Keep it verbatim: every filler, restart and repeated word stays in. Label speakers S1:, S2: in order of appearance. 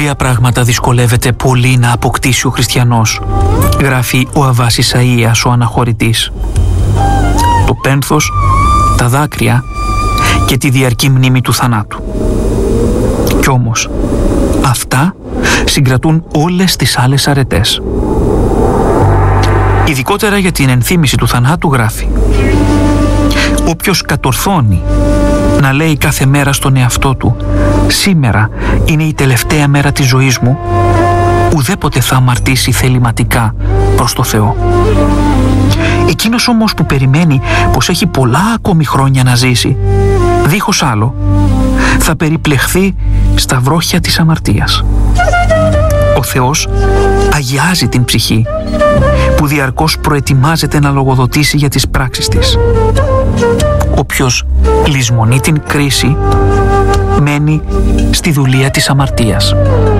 S1: τρία πράγματα δυσκολεύεται πολύ να αποκτήσει ο χριστιανός, γράφει ο Αββάς Ισαΐας, ο αναχωρητής. Το πένθος, τα δάκρυα και τη διαρκή μνήμη του θανάτου. Κι όμως, αυτά συγκρατούν όλες τις άλλες αρετές. Ειδικότερα για την ενθύμηση του θανάτου γράφει: όποιος κατορθώνει να λέει κάθε μέρα στον εαυτό του «Σήμερα είναι η τελευταία μέρα της ζωής μου», ουδέποτε θα αμαρτήσει θεληματικά προς το Θεό. Εκείνος όμως που περιμένει πως έχει πολλά ακόμη χρόνια να ζήσει, δίχως άλλο, θα περιπλεχθεί στα βρόχια της αμαρτίας. Ο Θεός αγιάζει την ψυχή, που διαρκώς προετοιμάζεται να λογοδοτήσει για τις πράξεις της. Όποιος λησμονεί την κρίση, μένει στη δουλεία της αμαρτίας.